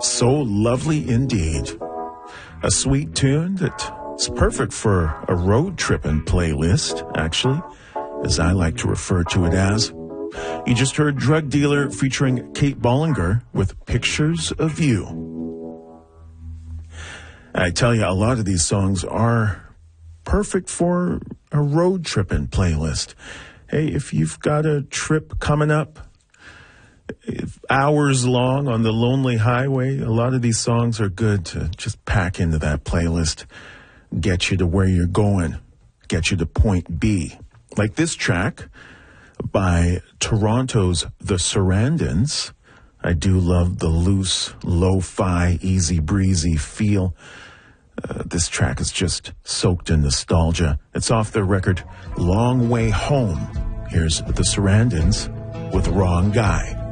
So Lovely Indeed. A sweet tune that's perfect for a road tripping playlist, actually, as I like to refer to it as. You just heard Drug Dealer featuring Kate Bollinger with Pictures of You. I tell you, a lot of these songs are perfect for a road tripping playlist. Hey, if you've got a trip coming up, hours long on the lonely highway, a lot of these songs are good to just pack into that playlist, get you to where you're going, get you to point B. Like this track by Toronto's The Sarandons. I do love the loose, lo-fi, easy breezy feel. This track is just soaked in nostalgia. It's off their record Long Way Home. Here's The Sarandons with Wrong Guy.